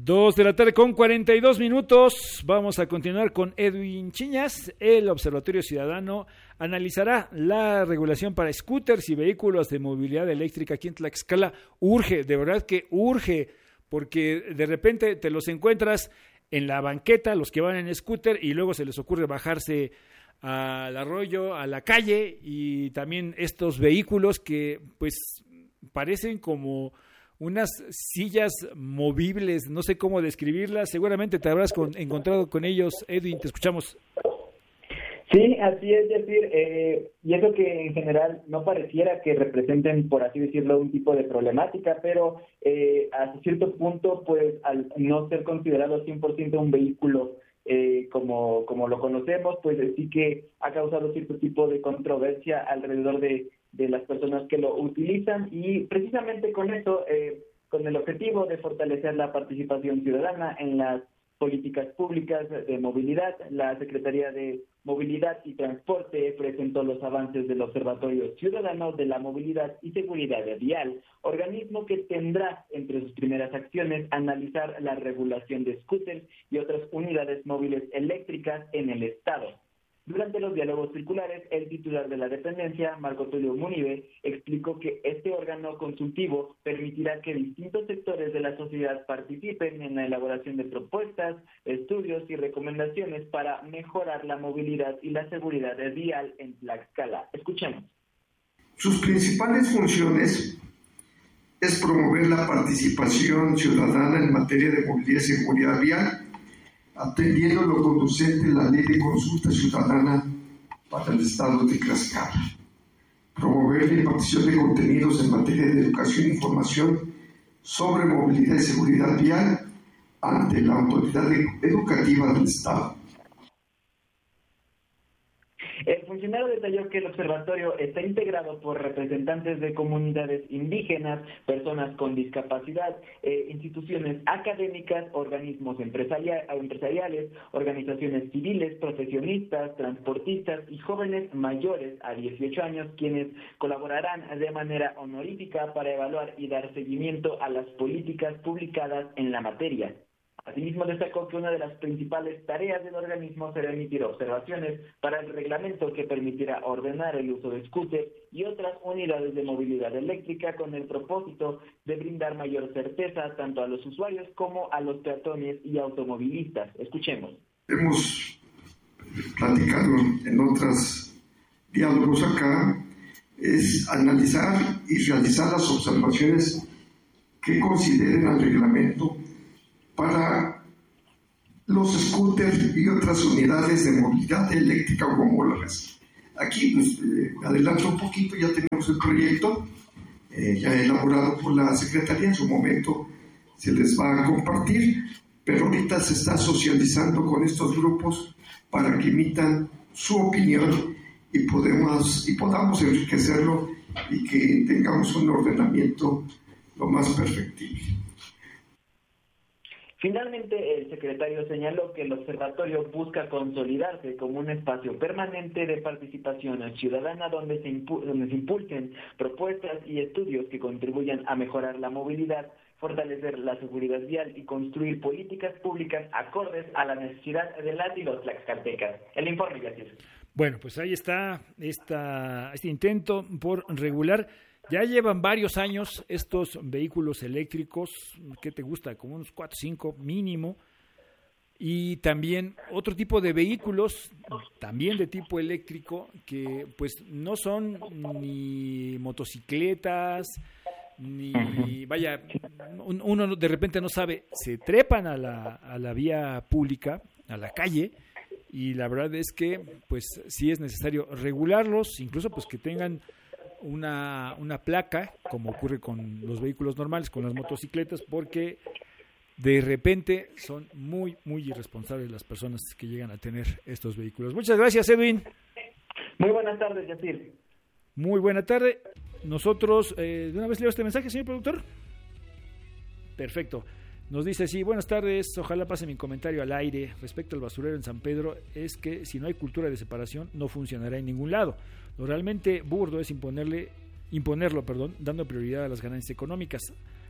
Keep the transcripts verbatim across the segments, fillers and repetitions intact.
Dos de la tarde con cuarenta y dos minutos. Vamos a continuar con Edwin Chiñas. El Observatorio Ciudadano analizará la regulación para scooters y vehículos de movilidad eléctrica aquí en Tlaxcala. Urge, de verdad que urge, porque de repente te los encuentras en la banqueta, los que van en scooter, y luego se les ocurre bajarse al arroyo, a la calle, y también estos vehículos que pues parecen como unas sillas movibles, no sé cómo describirlas, seguramente te habrás con, encontrado con ellos. Edwin, te escuchamos. Sí, así es, decir, eh, y eso que en general no pareciera que representen, por así decirlo, un tipo de problemática, pero eh, hasta cierto punto, pues al no ser considerado cien por ciento un vehículo eh, como, como lo conocemos, pues sí que ha causado cierto tipo de controversia alrededor de de las personas que lo utilizan, y precisamente con eso, eh, con el objetivo de fortalecer la participación ciudadana en las políticas públicas de movilidad, la Secretaría de Movilidad y Transporte presentó los avances del Observatorio Ciudadano de la Movilidad y Seguridad Vial, organismo que tendrá entre sus primeras acciones analizar la regulación de scooters y otras unidades móviles eléctricas en el Estado. Durante los diálogos circulares, el titular de la dependencia, Marco Tulio Munive, explicó que este órgano consultivo permitirá que distintos sectores de la sociedad participen en la elaboración de propuestas, estudios y recomendaciones para mejorar la movilidad y la seguridad vial en Tlaxcala. Escuchemos. Sus principales funciones es promover la participación ciudadana en materia de movilidad y seguridad vial, atendiendo lo conducente la Ley de Consulta Ciudadana para el Estado de Tlaxcala. Promover la impartición de contenidos en materia de educación e información sobre movilidad y seguridad vial ante la autoridad educativa del Estado. El funcionario detalló que el observatorio está integrado por representantes de comunidades indígenas, personas con discapacidad, eh, instituciones académicas, organismos empresaria- empresariales, organizaciones civiles, profesionistas, transportistas y jóvenes mayores a dieciocho años, quienes colaborarán de manera honorífica para evaluar y dar seguimiento a las políticas publicadas en la materia. Asimismo, destacó que una de las principales tareas del organismo será emitir observaciones para el reglamento que permitirá ordenar el uso de scooters y otras unidades de movilidad eléctrica con el propósito de brindar mayor certeza tanto a los usuarios como a los peatones y automovilistas. Escuchemos. Hemos platicado en otros diálogos acá, es analizar y realizar las observaciones que consideren al reglamento para los scooters y otras unidades de movilidad eléctrica o homólogas. Aquí, pues, eh, adelanto un poquito, ya tenemos el proyecto, eh, ya elaborado por la Secretaría, en su momento se les va a compartir, pero ahorita se está socializando con estos grupos para que emitan su opinión y, podemos, y podamos enriquecerlo y que tengamos un ordenamiento lo más perfectible. Finalmente, el secretario señaló que el observatorio busca consolidarse como un espacio permanente de participación ciudadana donde se, impu- donde se impulsen propuestas y estudios que contribuyan a mejorar la movilidad, fortalecer la seguridad vial y construir políticas públicas acordes a la necesidad de las y los tlaxcaltecas. El informe, Yacir. Bueno, pues ahí está esta, este intento por regular. Ya llevan varios años estos vehículos eléctricos, ¿qué te gusta? Como unos cuatro o cinco mínimo. Y también otro tipo de vehículos, también de tipo eléctrico, que pues no son ni motocicletas, ni, vaya, uno de repente no sabe, se trepan a la, a la vía pública, a la calle, y la verdad es que pues sí es necesario regularlos, incluso pues que tengan una, una placa, como ocurre con los vehículos normales, con las motocicletas, porque de repente son muy, muy irresponsables las personas que llegan a tener estos vehículos. Muchas gracias, Edwin. Muy buenas tardes, Yacir. Muy buena tarde. Nosotros, eh, ¿de una vez leo este mensaje, señor productor? Perfecto. Nos dice, sí, buenas tardes, ojalá pase mi comentario al aire respecto al basurero en San Pedro, es que si no hay cultura de separación no funcionará en ningún lado. Lo realmente burdo es imponerle, imponerlo, perdón, dando prioridad a las ganancias económicas.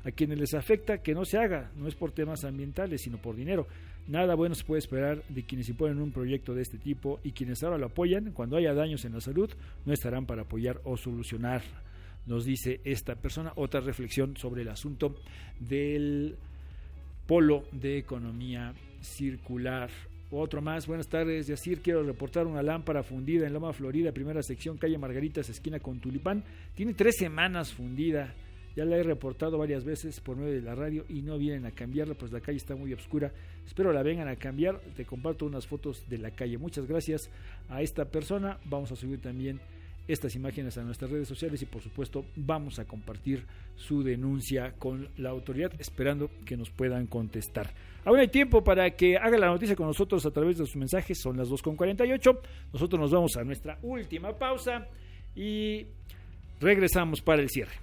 A quienes les afecta que no se haga, no es por temas ambientales, sino por dinero. Nada bueno se puede esperar de quienes imponen un proyecto de este tipo, y quienes ahora lo apoyan, cuando haya daños en la salud, no estarán para apoyar o solucionar, nos dice esta persona. Otra reflexión sobre el asunto del polo de economía circular. Otro más, buenas tardes, Yacir, quiero reportar una lámpara fundida en Loma Florida, primera sección, calle Margaritas, esquina con Tulipán. Tiene tres semanas fundida, ya la he reportado varias veces por medio de la radio y no vienen a cambiarla, pues la calle está muy oscura. Espero la vengan a cambiar. Te comparto unas fotos de la calle. Muchas gracias a esta persona. Vamos a subir también estas imágenes a nuestras redes sociales y por supuesto vamos a compartir su denuncia con la autoridad, esperando que nos puedan contestar. Aún hay tiempo para que haga la noticia con nosotros a través de sus mensajes. Son las dos con cuarenta y ocho. Nosotros nos vamos a nuestra última pausa y regresamos para el cierre.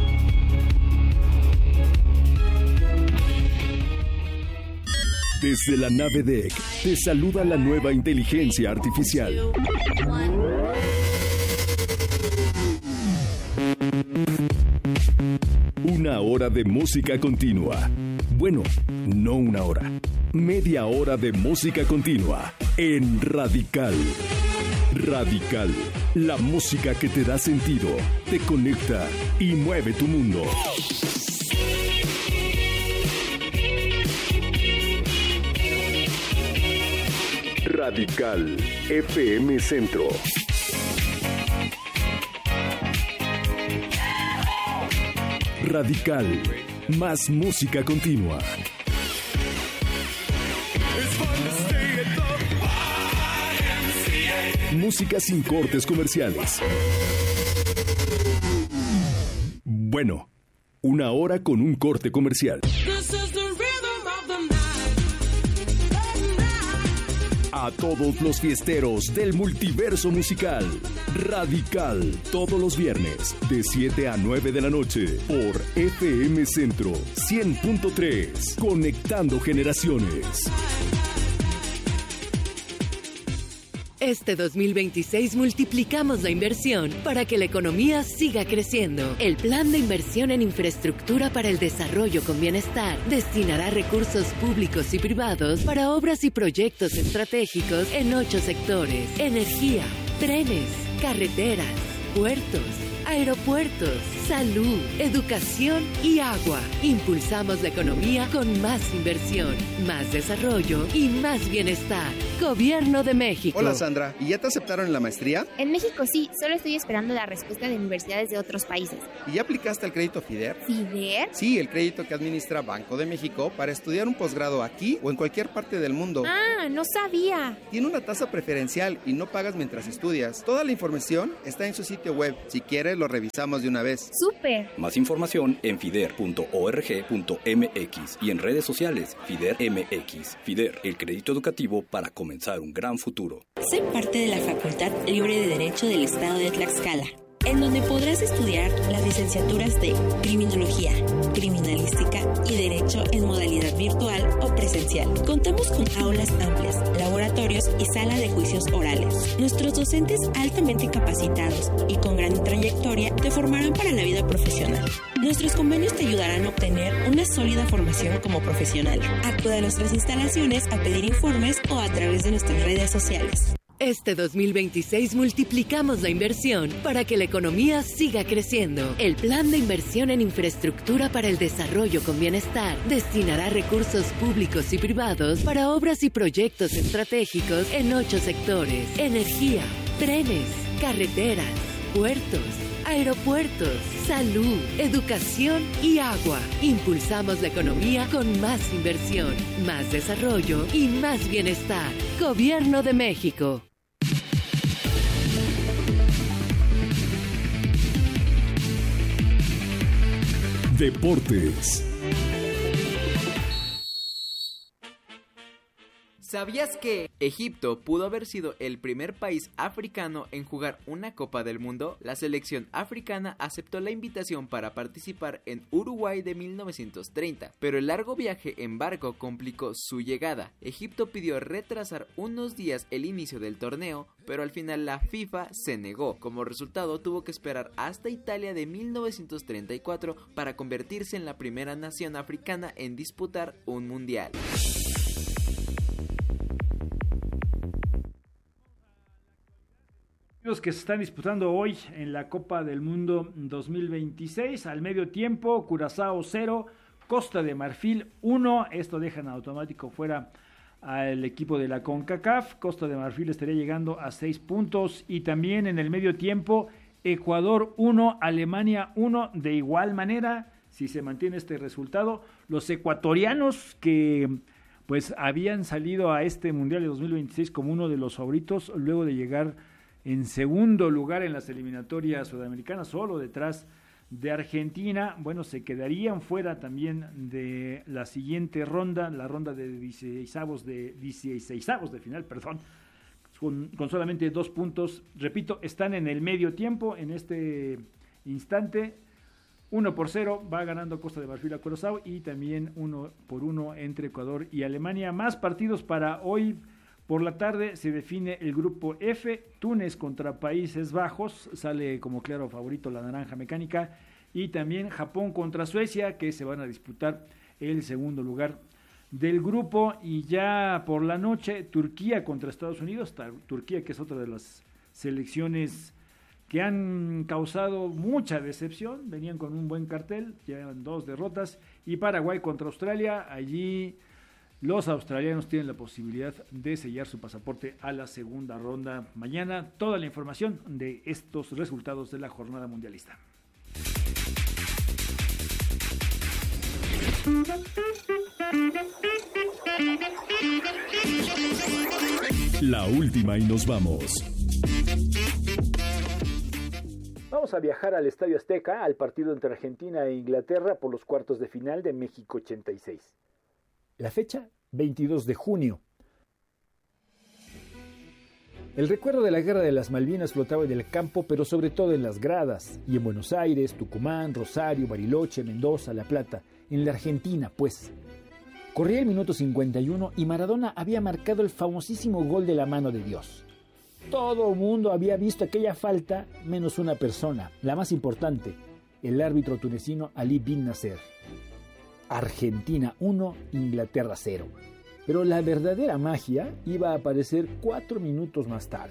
Desde la nave D E C te saluda la nueva inteligencia artificial. Una hora de música continua. Bueno, no una hora. Media hora de música continua en Radical. Radical. La música que te da sentido, te conecta y mueve tu mundo. Radical F M Centro. Radical, más música continua. Música sin cortes comerciales. Bueno, una hora con un corte comercial. A todos los fiesteros del multiverso musical, Radical, todos los viernes, de siete a nueve de la noche, por F M Centro cien punto tres, conectando generaciones. Este dos mil veintiséis multiplicamos la inversión para que la economía siga creciendo. El Plan de Inversión en Infraestructura para el Desarrollo con Bienestar destinará recursos públicos y privados para obras y proyectos estratégicos en ocho sectores: energía, trenes, carreteras, puertos, aeropuertos, salud, educación y agua. Impulsamos la economía con más inversión, más desarrollo y más bienestar. Gobierno de México. Hola Sandra, ¿y ya te aceptaron en la maestría? En México sí, solo estoy esperando la respuesta de universidades de otros países. ¿Y ya aplicaste al crédito FIDER? ¿FIDER? Sí, el crédito que administra Banco de México para estudiar un posgrado aquí o en cualquier parte del mundo. Ah, no sabía. Tiene una tasa preferencial y no pagas mientras estudias. Toda la información está en su sitio web. Si quieres, lo revisamos de una vez. ¡Súper! Más información en fider punto org punto m x y en redes sociales FIDER M X. FIDER, el crédito educativo para comenzar un gran futuro. Soy parte de la Facultad Libre de Derecho del Estado de Tlaxcala, en donde podrás estudiar las licenciaturas de Criminología, Criminalística y Derecho en modalidad virtual o presencial. Contamos con aulas amplias, laboratorios y sala de juicios orales. Nuestros docentes altamente capacitados y con gran trayectoria te formarán para la vida profesional. Nuestros convenios te ayudarán a obtener una sólida formación como profesional. Acude a nuestras instalaciones a pedir informes o a través de nuestras redes sociales. Este dos mil veintiséis multiplicamos la inversión para que la economía siga creciendo. El Plan de Inversión en Infraestructura para el Desarrollo con Bienestar destinará recursos públicos y privados para obras y proyectos estratégicos en ocho sectores: energía, trenes, carreteras, puertos, aeropuertos, salud, educación y agua. Impulsamos la economía con más inversión, más desarrollo y más bienestar. Gobierno de México. Deportes. ¿Sabías que Egipto pudo haber sido el primer país africano en jugar una Copa del Mundo? La selección africana aceptó la invitación para participar en Uruguay de mil novecientos treinta, pero el largo viaje en barco complicó su llegada. Egipto pidió retrasar unos días el inicio del torneo, pero al final la FIFA se negó. Como resultado, tuvo que esperar hasta Italia de mil novecientos treinta y cuatro para convertirse en la primera nación africana en disputar un mundial. Que se están disputando hoy en la Copa del Mundo dos mil veintiséis. Al medio tiempo, Curazao cero, Costa de Marfil uno. Esto deja en automático fuera al equipo de la CONCACAF. Costa de Marfil estaría llegando a seis puntos. Y también en el medio tiempo, Ecuador uno, Alemania uno. De igual manera, si se mantiene este resultado, los ecuatorianos que pues habían salido a este Mundial de dos mil veintiséis como uno de los favoritos, luego de llegar en segundo lugar en las eliminatorias sudamericanas, solo detrás de Argentina, bueno, se quedarían fuera también de la siguiente ronda, la ronda de dieciseisavos de, dieciseisavos de final, perdón, con, con solamente dos puntos. Repito, están en el medio tiempo en este instante. Uno por cero va ganando Costa de Marfil a Curazao y también uno por uno entre Ecuador y Alemania. Más partidos para hoy. Por la tarde se define el grupo F, Túnez contra Países Bajos, sale como claro favorito la naranja mecánica, y también Japón contra Suecia, que se van a disputar el segundo lugar del grupo. Y ya por la noche, Turquía contra Estados Unidos, Turquía que es otra de las selecciones que han causado mucha decepción, venían con un buen cartel, llevan dos derrotas, y Paraguay contra Australia, allí los australianos tienen la posibilidad de sellar su pasaporte a la segunda ronda. Mañana toda la información de estos resultados de la jornada mundialista. La última y nos vamos. Vamos a viajar al Estadio Azteca, al partido entre Argentina e Inglaterra por los cuartos de final de México ochenta y seis. La fecha, veintidós de junio. El recuerdo de la Guerra de las Malvinas flotaba en el campo, pero sobre todo en las gradas, y en Buenos Aires, Tucumán, Rosario, Bariloche, Mendoza, La Plata, en la Argentina, pues. Corría el minuto cincuenta y uno y Maradona había marcado el famosísimo gol de la mano de Dios. Todo el mundo había visto aquella falta, menos una persona, la más importante, el árbitro tunecino Ali Bin Nasser. Argentina uno, Inglaterra cero. Pero la verdadera magia iba a aparecer cuatro minutos más tarde.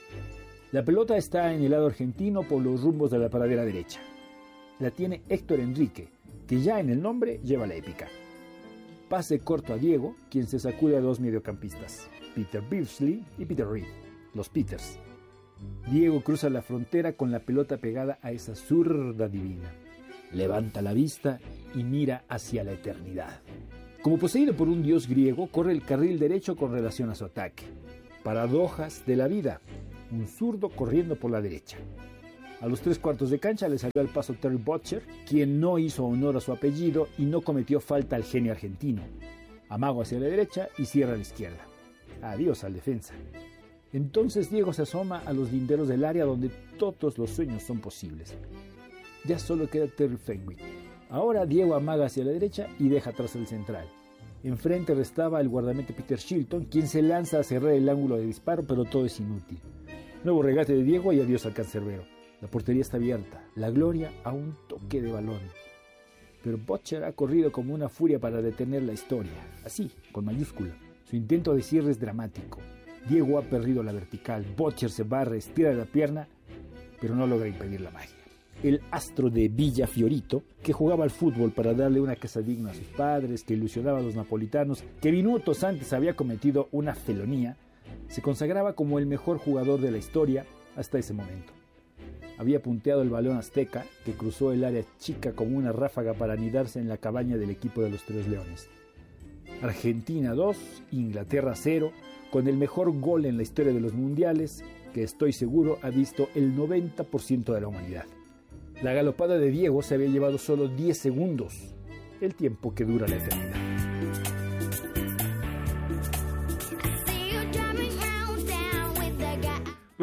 La pelota está en el lado argentino por los rumbos de la paradera derecha. La tiene Héctor Enrique, que ya en el nombre lleva la épica. Pase corto a Diego, quien se sacude a dos mediocampistas, Peter Beardsley y Peter Reed, los Peters. Diego cruza la frontera con la pelota pegada a esa zurda divina. Levanta la vista y mira hacia la eternidad. Como poseído por un dios griego, corre el carril derecho con relación a su ataque. Paradojas de la vida. Un zurdo corriendo por la derecha. A los tres cuartos de cancha le salió al paso Terry Butcher, quien no hizo honor a su apellido y no cometió falta al genio argentino. Amago hacia la derecha y cierra a la izquierda. Adiós al defensa. Entonces Diego se asoma a los linderos del área donde todos los sueños son posibles. Ya solo queda Terry Fenwick. Ahora Diego amaga hacia la derecha y deja atrás el central. Enfrente restaba el guardameta Peter Shilton, quien se lanza a cerrar el ángulo de disparo, pero todo es inútil. Nuevo regate de Diego y adiós al cancerbero. La portería está abierta, la gloria a un toque de balón. Pero Butcher ha corrido como una furia para detener la historia, así, con mayúscula. Su intento de cierre es dramático. Diego ha perdido la vertical, Butcher se barre, estira la pierna, pero no logra impedir la magia. El astro de Villa Fiorito, que jugaba al fútbol para darle una casa digna a sus padres, que ilusionaba a los napolitanos, que minutos antes había cometido una felonía, se consagraba como el mejor jugador de la historia hasta ese momento. Había punteado el balón azteca, que cruzó el área chica como una ráfaga para anidarse en la cabaña del equipo de los Tres Leones. Argentina dos, Inglaterra cero, con el mejor gol en la historia de los mundiales, que estoy seguro ha visto el noventa por ciento de la humanidad. La galopada de Diego se había llevado solo diez segundos, el tiempo que dura la eternidad.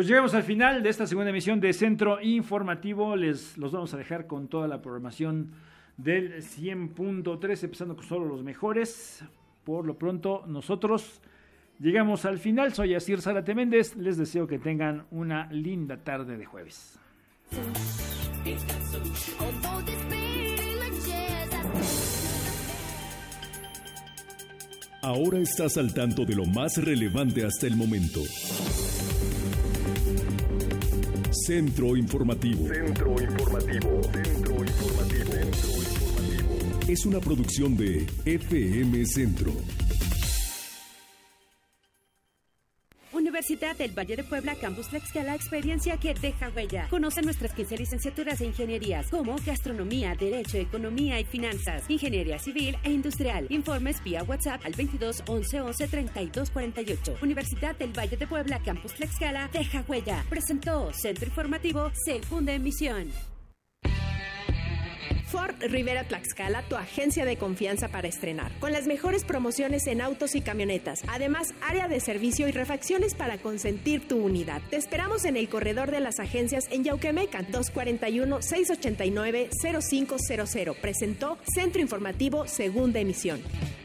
Pues llegamos al final de esta segunda emisión de Centro Informativo. Les los vamos a dejar con toda la programación del cien punto tres, empezando con solo los mejores. Por lo pronto, nosotros llegamos al final. Soy Asir Zárate Méndez. Les deseo que tengan una linda tarde de jueves. Ahora estás al tanto de lo más relevante hasta el momento. Centro Informativo. Centro Informativo. Centro Informativo. Centro Informativo. Es una producción de F M Centro. Universidad del Valle de Puebla, Campus Tlaxcala, experiencia que deja huella. Conoce nuestras quince licenciaturas e ingenierías, como Gastronomía, Derecho, Economía y Finanzas, Ingeniería Civil e Industrial. Informes vía WhatsApp al veintidós once once treinta y dos cuarenta y ocho. Universidad del Valle de Puebla, Campus Tlaxcala, deja huella. Presentó Centro Informativo, segunda emisión. Ford Rivera Tlaxcala, tu agencia de confianza para estrenar, con las mejores promociones en autos y camionetas. Además, área de servicio y refacciones para consentir tu unidad. Te esperamos en el corredor de las agencias en Yauquemecan, dos cuatro uno, seis ocho nueve, cero cinco cero cero. Presentó Centro Informativo, segunda emisión.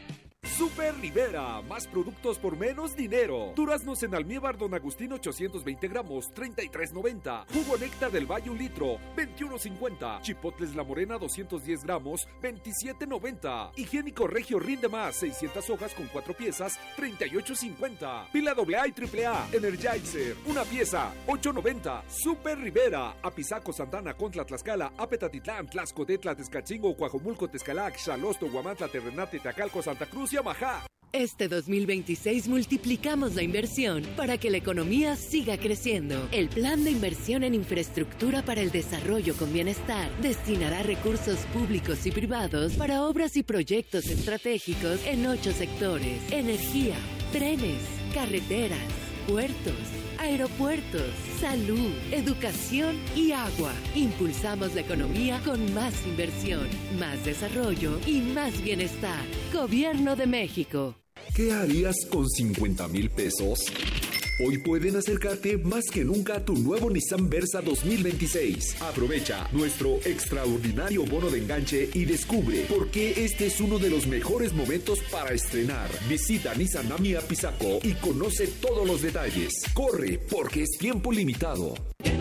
Super Rivera, más productos por menos dinero. Duraznos en almíbar Don Agustín ochocientos veinte gramos, treinta y tres noventa. Jugo Néctar del Valle un litro, veintiuno cincuenta. Chipotles La Morena doscientos diez gramos, veintisiete noventa. Higiénico Regio Rinde Más, seiscientas hojas con cuatro piezas, treinta y ocho cincuenta. Pila doble A y triple A, Energizer, una pieza, ocho noventa. Super Rivera, Apizaco, Santana, Contla, Tlaxcala, Apetatitlán, Tlaxco, Tetla, Tezcatzingo, Coajomulco, Tezcalac, Xalosto, Huamantla, Terrenate, Tacalco, Santa Cruz y Amajá. Este dos mil veintiséis multiplicamos la inversión para que la economía siga creciendo. El Plan de Inversión en Infraestructura para el Desarrollo con Bienestar destinará recursos públicos y privados para obras y proyectos estratégicos en ocho sectores: energía, trenes, carreteras, puertos, aeropuertos, salud, educación y agua. Impulsamos la economía con más inversión, más desarrollo y más bienestar. Gobierno de México. ¿Qué harías con cincuenta mil pesos? Hoy pueden acercarte más que nunca a tu nuevo Nissan Versa dos mil veintiséis. Aprovecha nuestro extraordinario bono de enganche y descubre por qué este es uno de los mejores momentos para estrenar. Visita Nissan Ami Apizaco y conoce todos los detalles. Corre, porque es tiempo limitado.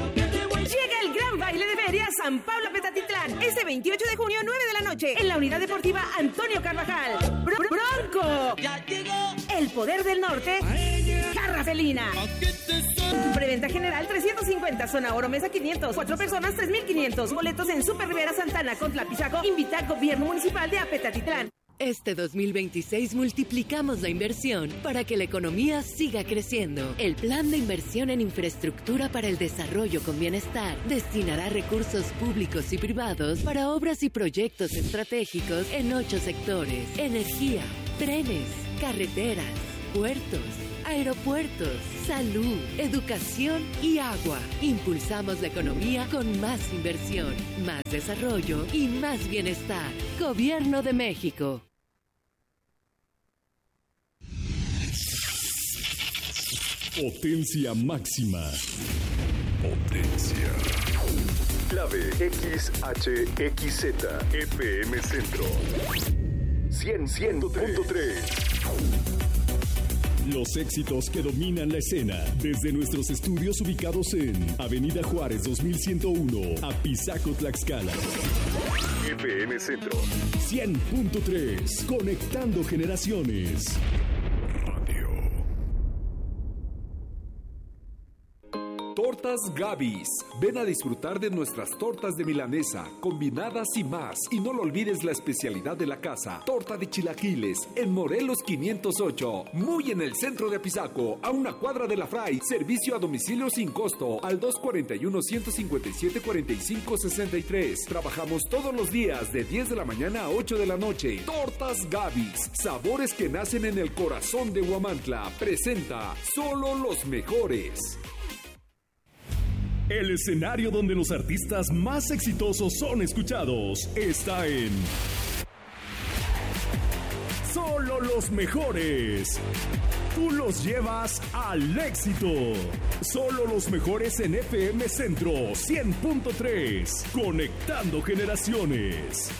Llega el gran baile de feria San Pablo Petatitlán, este veintiocho de junio, nueve de la noche, en la Unidad Deportiva Antonio Carvajal. Br- ¡Bronco! ¡Ya llegó! El Poder del Norte, Garra Felina. Preventa general trescientos cincuenta, zona oro mesa quinientos, cuatro personas tres mil quinientos, boletos en Super Rivera Santana con Tlapizaco. Invita Gobierno Municipal de Apetatitlán. Este dos mil veintiséis multiplicamos la inversión para que la economía siga creciendo. El Plan de Inversión en Infraestructura para el Desarrollo con Bienestar destinará recursos públicos y privados para obras y proyectos estratégicos en ocho sectores: energía, trenes, carreteras, puertos, aeropuertos, salud, educación y agua. Impulsamos la economía con más inversión, más desarrollo y más bienestar. Gobierno de México. Potencia máxima. Potencia. Clave X H X Z F M Centro. cien punto tres. Los éxitos que dominan la escena desde nuestros estudios ubicados en Avenida Juárez dos mil ciento uno, Apizaco, Tlaxcala. F M Centro cien punto tres, conectando generaciones. Tortas Gavis. Ven a disfrutar de nuestras tortas de milanesa, combinadas y más. Y no lo olvides la especialidad de la casa, torta de chilaquiles, en Morelos quinientos ocho. Muy en el centro de Apizaco, a una cuadra de la Fray. Servicio a domicilio sin costo, al dos cuatro uno, uno cinco siete, cuatro cinco seis tres. Trabajamos todos los días de diez de la mañana a ocho de la noche. Tortas Gavis. Sabores que nacen en el corazón de Huamantla. Presenta solo los mejores. El escenario donde los artistas más exitosos son escuchados está en solo los mejores. Tú los llevas al éxito. Solo los mejores en F M Centro cien punto tres. Conectando generaciones.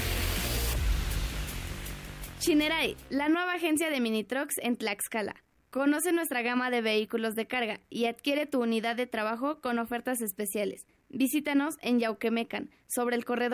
Shinerai, la nueva agencia de Minitrucks en Tlaxcala. Conoce nuestra gama de vehículos de carga y adquiere tu unidad de trabajo con ofertas especiales. Visítanos en Yauquemecan, sobre el corredor